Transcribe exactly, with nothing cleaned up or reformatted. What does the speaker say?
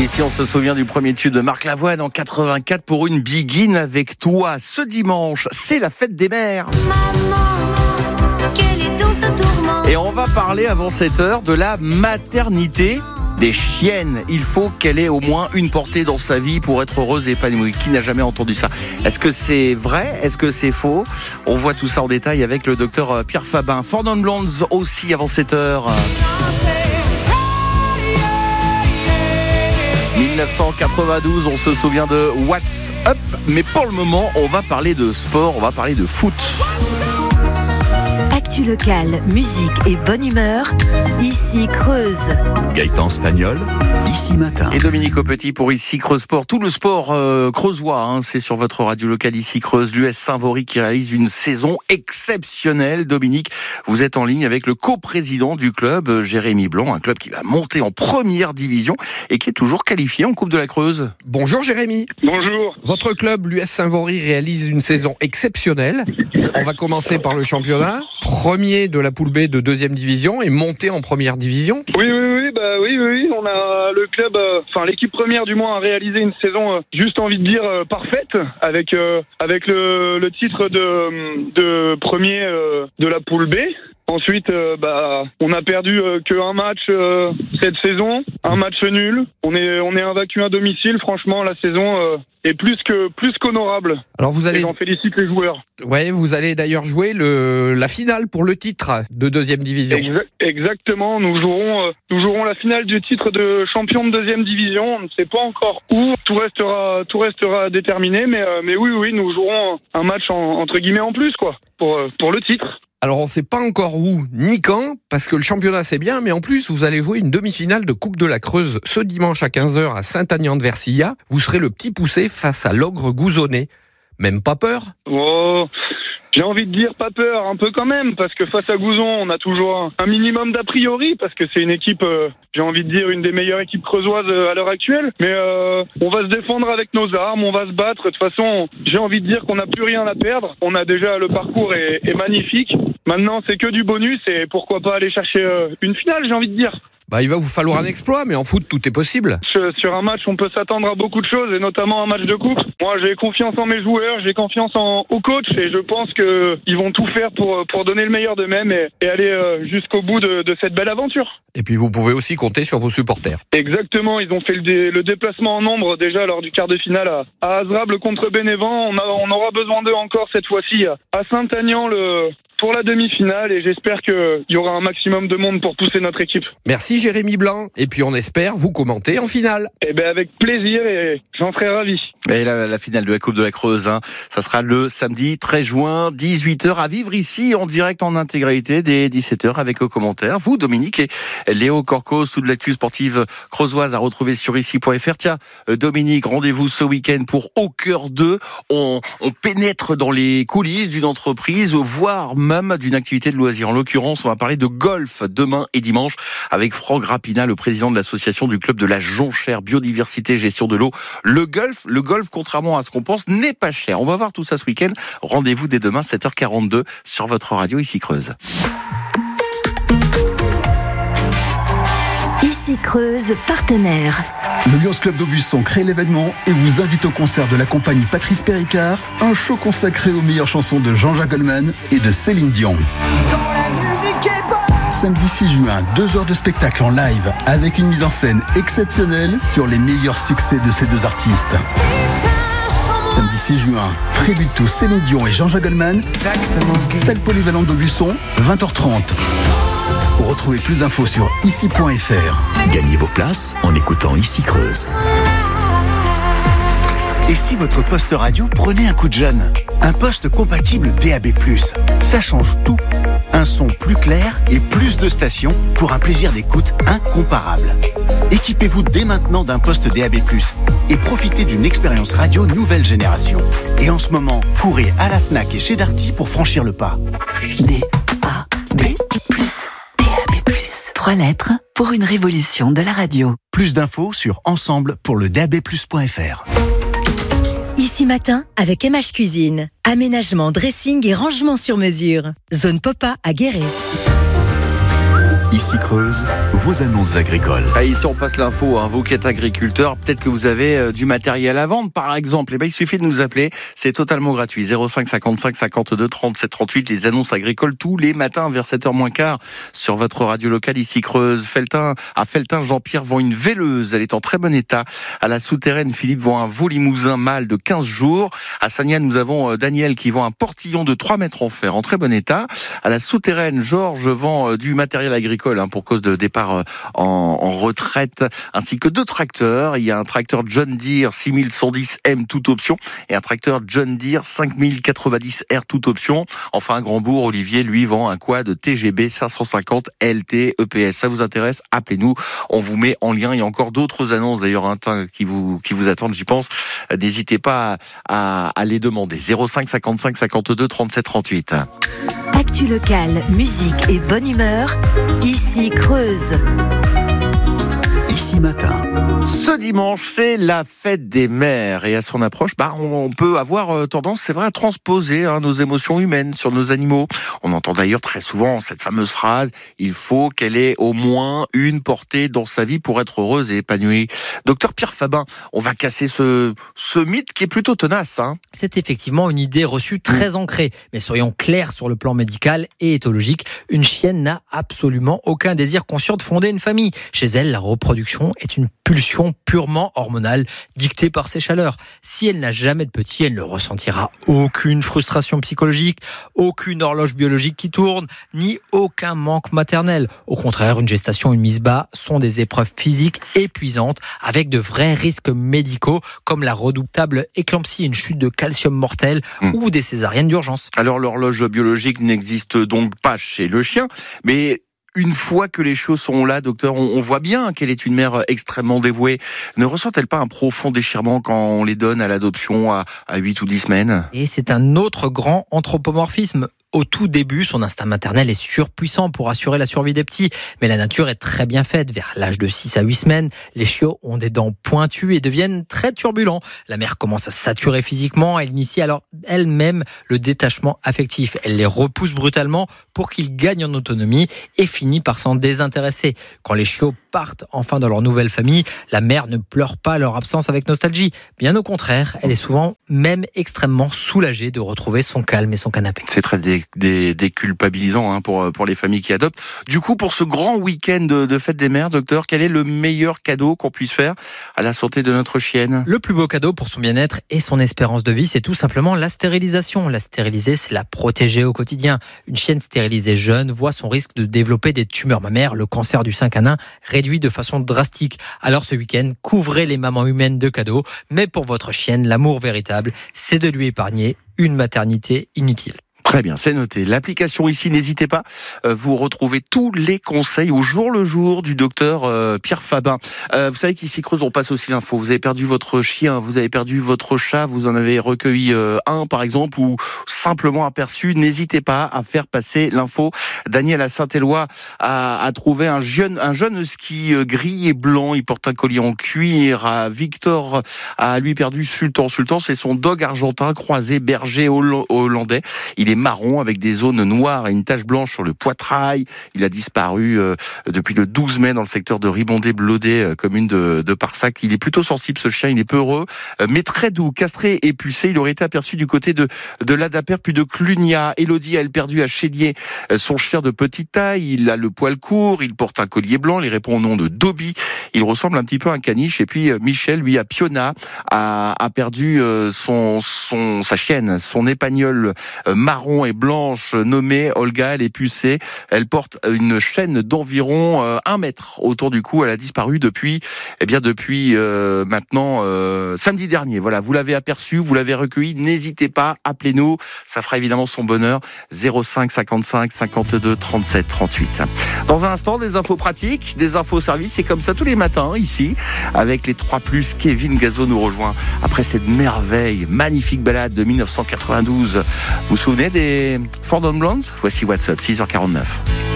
Ici, on se souvient du premier tube de Marc Lavoine en quatre-vingt-quatre pour une Begin avec toi. Ce dimanche, c'est la fête des mères. Maman, quel est donc ce tourment? Et on va parler avant cette heure de la maternité des chiennes. Il faut qu'elle ait au moins une portée dans sa vie pour être heureuse et épanouie. Qui n'a jamais entendu ça? Est-ce que c'est vrai? Est-ce que c'est faux? On voit tout ça en détail avec le docteur Pierre Fabin. Four Non Blondes aussi avant cette heure. dix-neuf cent quatre-vingt-douze, on se souvient de What's Up, mais pour le moment, on va parler de sport, on va parler de foot. Actu locale, musique et bonne humeur, ici Creuse. Gaëtan Spagnol, ici matin. Et Dominique Aupetit pour ici Creuse Sport. Tout le sport euh, creusois, hein, c'est sur votre radio locale ici Creuse. L'U S Saint-Vaury qui réalise une saison exceptionnelle. Dominique, vous êtes en ligne avec le coprésident du club, Jérémy Blanc, un club qui va monter en première division et qui est toujours qualifié en Coupe de la Creuse. Bonjour Jérémy. Bonjour. Votre club, l'U S Saint-Vaury, réalise une saison exceptionnelle. On va commencer par le championnat. Premier de la poule B de deuxième division et monté en première division. Oui, oui, oui, bah oui, oui, oui. On a le club, euh, enfin l'équipe première du moins a réalisé une saison euh, juste envie de dire euh, parfaite avec euh, avec le, le titre de de premier euh, de la poule B. Ensuite, euh, bah, on a perdu euh, que un match euh, cette saison, un match nul. On est on est invaincu à domicile. Franchement, la saison euh, est plus que plus qu'honorable. Alors vous allez, et j'en félicite les joueurs. Ouais, vous allez d'ailleurs jouer le la finale pour le titre de deuxième division. Exact, exactement. Nous jouerons euh, nous jouerons la finale du titre de champion de deuxième division. On ne sait pas encore où. Tout restera tout restera déterminé. Mais euh, mais oui oui, nous jouerons un match en, entre guillemets en plus quoi pour euh, pour le titre. Alors on ne sait pas encore où ni quand, parce que le championnat c'est bien, mais en plus vous allez jouer une demi-finale de Coupe de la Creuse ce dimanche à quinze heures à Saint-Agnand-de-Versilla. Vous serez le petit poussé face à l'ogre gouzonné. Même pas peur? Oh, j'ai envie de dire pas peur, un peu quand même, parce que face à Gouzon, on a toujours un, un minimum d'a priori, parce que c'est une équipe, euh, j'ai envie de dire, une des meilleures équipes creusoises à l'heure actuelle. Mais euh, on va se défendre avec nos armes, on va se battre. De toute façon, j'ai envie de dire qu'on n'a plus rien à perdre. On a déjà, le parcours est, est magnifique. Maintenant, c'est que du bonus et pourquoi pas aller chercher euh, une finale, j'ai envie de dire. Bah, il va vous falloir un exploit, mais en foot, tout est possible. Sur un match, on peut s'attendre à beaucoup de choses, et notamment un match de coupe. Moi, j'ai confiance en mes joueurs, j'ai confiance en, au coach, et je pense qu'ils vont tout faire pour, pour donner le meilleur d'eux-mêmes et, et aller euh, jusqu'au bout de, de cette belle aventure. Et puis, vous pouvez aussi compter sur vos supporters. Exactement, ils ont fait le, dé, le déplacement en nombre déjà lors du quart de finale à, à Azrable contre Bénévent. On, a, on aura besoin d'eux encore cette fois-ci à Saint-Agnand le... pour la demi-finale, et j'espère qu'il y aura un maximum de monde pour pousser notre équipe. Merci Jérémy Blanc, et puis on espère vous commenter en finale. Eh bien avec plaisir, et j'en serai ravi. Et la, la finale de la Coupe de la Creuse, hein, ça sera le samedi treize juin, dix-huit heures, à vivre ici en direct en intégralité dès dix-sept heures avec aux commentaires. Vous, Dominique et Léo Corcos, sous de l'actu sportive creusoise à retrouver sur ici point f r. Tiens, Dominique, rendez-vous ce week-end pour Au Cœur d'eux. On, on pénètre dans les coulisses d'une entreprise, voire même d'une activité de loisir. En l'occurrence, on va parler de golf demain et dimanche avec Franck Rapina, le président de l'association du club de la Jonchère, biodiversité, gestion de l'eau. Le golf, le golf, contrairement à ce qu'on pense, n'est pas cher. On va voir tout ça ce week-end. Rendez-vous dès demain, sept heures quarante-deux, sur votre radio ici Creuse. Ici Creuse, partenaire. Le Lions Club d'Aubusson crée l'événement et vous invite au concert de la compagnie Patrice Péricard, un show consacré aux meilleures chansons de Jean-Jacques Goldman et de Céline Dion. Samedi six juin, deux heures de spectacle en live avec une mise en scène exceptionnelle sur les meilleurs succès de ces deux artistes. Samedi six juin, Prélude tout Céline Dion et Jean-Jacques Goldman, salle polyvalente d'Aubusson, vingt heures trente. Pour retrouver plus d'infos sur ici point f r. Gagnez vos places en écoutant Ici Creuse. Et si votre poste radio prenait un coup de jeune? Un poste compatible D A B plus, ça change tout. Un son plus clair et plus de stations pour un plaisir d'écoute incomparable. Équipez-vous dès maintenant d'un poste D A B plus et profitez d'une expérience radio nouvelle génération. Et en ce moment, courez à la Fnac et chez Darty pour franchir le pas. D A B plus. D A B plus. Trois lettres pour une révolution de la radio. Plus d'infos sur ensemble pour le D A B plus point f r. Ici matin avec M H Cuisine. Aménagement, dressing et rangement sur mesure. Zone Popa à Guéret. Ici Creuse, vos annonces agricoles. Ah, ici, on passe l'info, hein. Vous qui êtes agriculteur, peut-être que vous avez euh, du matériel à vendre, par exemple. Eh ben, il suffit de nous appeler. C'est totalement gratuit. zéro cinq cinquante-cinq cinquante-deux trente-sept trente-huit. Les annonces agricoles tous les matins vers sept heures moins quart sur votre radio locale ici Creuse. Feltin, à Feltin, Jean-Pierre vend une véleuse. Elle est en très bon état. À la Souterraine, Philippe vend un veau limousin mâle de quinze jours. À Sagnan, nous avons euh, Daniel qui vend un portillon de trois mètres en fer en très bon état. À la Souterraine, Georges vend euh, du matériel agricole hein, pour cause de départ euh, en, en retraite, ainsi que deux tracteurs. Il y a un tracteur John Deere six mille cent dix M toute option et un tracteur John Deere cinq mille quatre-vingt-dix R toute option. Enfin, à Grandbourg, Olivier lui vend un quad T G B cinq cent cinquante L T E P S. Ça vous intéresse? Appelez-nous, on vous met en lien. Il y a encore d'autres annonces d'ailleurs hein, qui vous qui vous attendent, j'y pense. N'hésitez pas à, à les demander. zéro cinq cinquante-cinq cinquante-deux trente-sept trente-huit. Actu locale, musique et bonne humeur. Ici Creuse. Ici Matin. Ce dimanche, c'est la fête des mères et à son approche, bah, on peut avoir tendance, c'est vrai, à transposer hein, nos émotions humaines sur nos animaux. On entend d'ailleurs très souvent cette fameuse phrase « Il faut qu'elle ait au moins une portée dans sa vie pour être heureuse et épanouie ». Docteur Pierre Fabin, on va casser ce, ce mythe qui est plutôt tenace. Hein. C'est effectivement une idée reçue très ancrée. Mais soyons clairs sur le plan médical et éthologique, une chienne n'a absolument aucun désir conscient de fonder une famille. Chez elle, la reproduction est une pulsion purement hormonale dictée par ses chaleurs. Si elle n'a jamais de petit, elle ne ressentira aucune frustration psychologique, aucune horloge biologique qui tourne, ni aucun manque maternel. Au contraire, une gestation et une mise bas sont des épreuves physiques épuisantes avec de vrais risques médicaux comme la redoutable éclampsie, une chute de calcium mortelle mmh. ou des césariennes d'urgence. Alors l'horloge biologique n'existe donc pas chez le chien, mais une fois que les choses sont là, docteur, on, on voit bien qu'elle est une mère extrêmement dévouée. Ne ressent-elle pas un profond déchirement quand on les donne à l'adoption à, à huit ou dix semaines? Et c'est un autre grand anthropomorphisme. Au tout début, son instinct maternel est surpuissant pour assurer la survie des petits. Mais la nature est très bien faite. Vers l'âge de six à huit semaines, les chiots ont des dents pointues et deviennent très turbulents. La mère commence à saturer physiquement. Elle initie alors elle-même le détachement affectif. Elle les repousse brutalement pour qu'ils gagnent en autonomie et finit par s'en désintéresser. Quand les chiots partent enfin dans leur nouvelle famille, la mère ne pleure pas leur absence avec nostalgie. Bien au contraire, elle est souvent même extrêmement soulagée de retrouver son calme et son canapé. C'est très dé- dé- déculpabilisant hein, pour, pour les familles qui adoptent. Du coup, pour ce grand week-end de, de fête des mères, docteur, quel est le meilleur cadeau qu'on puisse faire à la santé de notre chienne? Le plus beau cadeau pour son bien-être et son espérance de vie, c'est tout simplement la stérilisation. La stériliser, c'est la protéger au quotidien. Une chienne stérilisée jeune voit son risque de développer des tumeurs mammaires, le cancer du sein canin réduit de façon drastique. Alors ce week-end, couvrez les mamans humaines de cadeaux, mais pour votre chienne, l'amour véritable, c'est de lui épargner une maternité inutile. Très bien, c'est noté. L'application ici, n'hésitez pas. Vous retrouvez tous les conseils au jour le jour du docteur euh, Pierre Fabin. Euh, vous savez qu'ici Creuse, on passe aussi l'info. Vous avez perdu votre chien, vous avez perdu votre chat, vous en avez recueilli euh, un par exemple ou simplement aperçu. N'hésitez pas à faire passer l'info. Daniel à Saint-Éloi a, a trouvé un jeune, un jeune husky gris et blanc. Il porte un collier en cuir. À Victor a lui perdu Sultan. Sultan, c'est son dog argentin croisé berger hollandais. Il est marron avec des zones noires et une tache blanche sur le poitrail. Il a disparu euh, depuis le douze mai dans le secteur de Ribondé-Blaudet, euh, commune de, de Parsac. Il est plutôt sensible ce chien, il est peureux, euh, mais très doux, castré et pucé. Il aurait été aperçu du côté de, de l'Adaper puis de Clunia. Élodie a elle perdu à Chélier euh, son chien de petite taille. Il a le poil court, il porte un collier blanc, il répond au nom de Dobby. Il ressemble un petit peu à un caniche. Et puis euh, Michel, lui, à Piona, a, a perdu euh, son, son, sa chienne, son épagnole euh, marron et blanche nommée Olga. Elle est pucée. Elle porte une chaîne d'environ euh, un mètre autour du cou. Elle a disparu depuis, eh bien depuis euh, maintenant euh, samedi dernier. Voilà, vous l'avez aperçue, vous l'avez recueillie. N'hésitez pas, appelez-nous. Ça fera évidemment son bonheur. zéro cinq cinquante-cinq cinquante-deux trente-sept trente-huit. Dans un instant, des infos pratiques, des infos services. C'est comme ça tous les matins ici avec les trois plus. Kevin Gazo nous rejoint après cette merveille, magnifique balade de mille neuf cent quatre-vingt-douze. Vous vous souvenez des Four Blondes? Voici WhatsApp, six heures quarante-neuf.